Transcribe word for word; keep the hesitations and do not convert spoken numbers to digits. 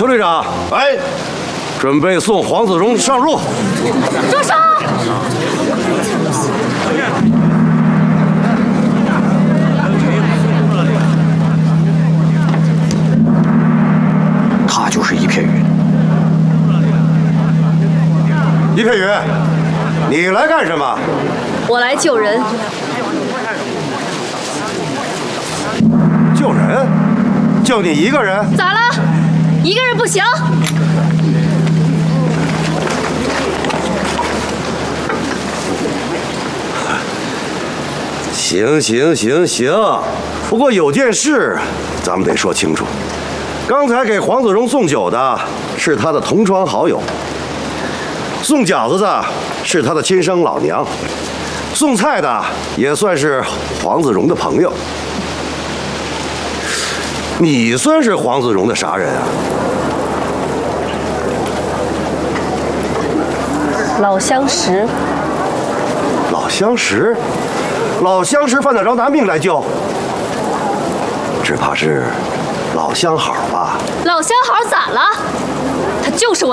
邱队长， 哎， 准备送黄子荣上路。 住手！ 他就是一片云。 一片云，你来干什么？ 我来救人。 救人？就你一个人？ 咋了？一个人不行？ 行行行行，不过有件事咱们得说清楚。刚才给黄子荣送酒的是他的同窗好友，送饺子的是他的亲生老娘，送菜的也算是黄子荣的朋友。你算是黄子荣的啥人啊？ 老相识。 老相识？老相识犯得着拿命来救？只怕是老相好吧？ 老相好咋了？他就是我。